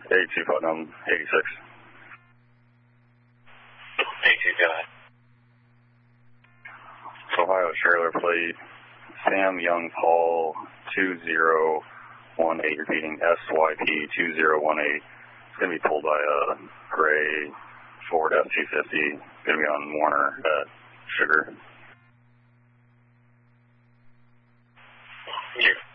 82 Putnam, 86. 82, go ahead. Ohio trailer plate, Sam Young Paul 2018, repeating SYP 2018. It's going to be pulled by a gray Ford F-250. It's going to be on Warner at Sugar. Yeah.